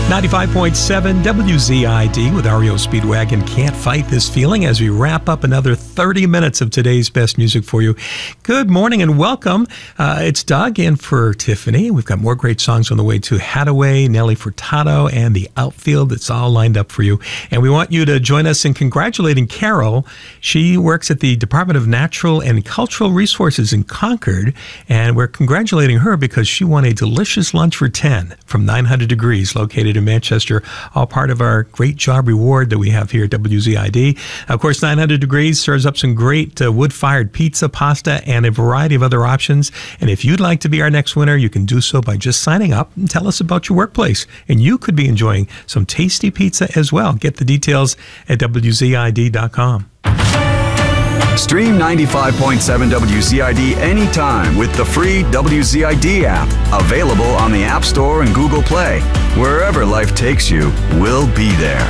95.7 WZID with REO Speedwagon. Can't fight this feeling as we wrap up another 30 minutes of today's best music for you. Good morning and welcome. It's Doug in for Tiffany. We've got more great songs on the way to Hadaway, Nelly Furtado, and the Outfield. It's all lined up for you. And we want you to join us in congratulating Carol. She works at the Department of Natural and Cultural Resources in Concord, and we're congratulating her because she won a delicious lunch for 10 from 900 Degrees, located in Manchester, all part of our great job reward that we have here at WZID. Of course, 900 Degrees serves up some great wood-fired pizza, pasta, and a variety of other options. And if you'd like to be our next winner, you can do so by just signing up and tell us about your workplace. And you could be enjoying some tasty pizza as well. Get the details at WZID.com. Stream 95.7 WZID anytime with the free WZID app. Available on the App Store and Google Play. Wherever life takes you, we'll be there.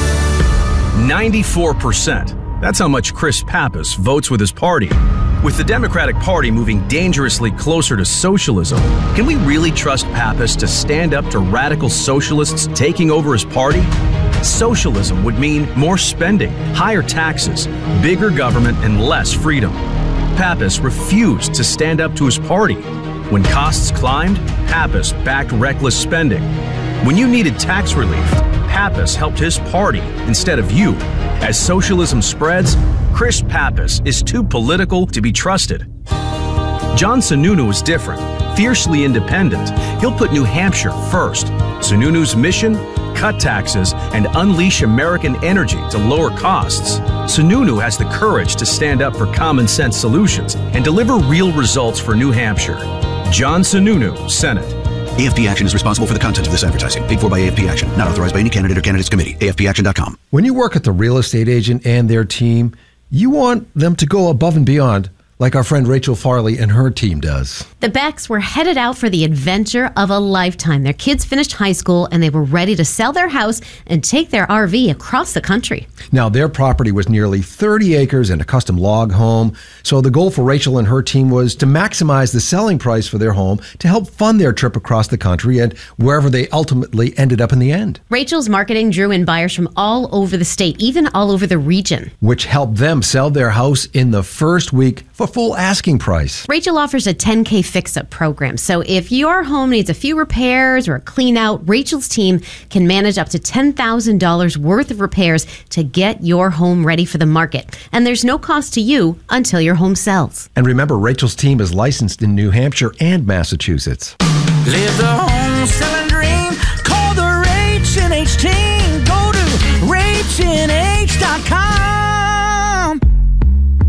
94%. That's how much Chris Pappas votes with his party. With the Democratic Party moving dangerously closer to socialism, can we really trust Pappas to stand up to radical socialists taking over his party? Socialism would mean more spending, higher taxes, bigger government, and less freedom. Pappas refused to stand up to his party. When costs climbed, Pappas backed reckless spending. When you needed tax relief, Pappas helped his party instead of you. As socialism spreads, Chris Pappas is too political to be trusted. John Sununu is different, fiercely independent. He'll put New Hampshire first. Sununu's mission? Cut taxes and unleash American energy to lower costs. Sununu has the courage to stand up for common sense solutions and deliver real results for New Hampshire. John Sununu, Senate. AFP Action is responsible for the content of this advertising. Paid for by AFP Action. Not authorized by any candidate or candidates committee. AFPAction.com. When you work at the real estate agent and their team, you want them to go above and beyond, like our friend Rachel Farley and her team does. The Becks were headed out for the adventure of a lifetime. Their kids finished high school and they were ready to sell their house and take their RV across the country. Now, their property was nearly 30 acres and a custom log home. So the goal for Rachel and her team was to maximize the selling price for their home to help fund their trip across the country and wherever they ultimately ended up in the end. Rachel's marketing drew in buyers from all over the state, even all over the region, which helped them sell their house in the first week for full asking price. Rachel offers a 10K fix-up program. So if your home needs a few repairs or a clean out, Rachel's team can manage up to $10,000 worth of repairs to get your home ready for the market. And there's no cost to you until your home sells. And remember, Rachel's team is licensed in New Hampshire and Massachusetts. Live the home